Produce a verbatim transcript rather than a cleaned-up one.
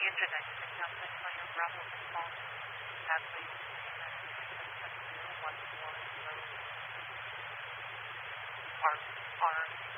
internet, you can have this on your Bravo phone. That way you can see that one more road are, are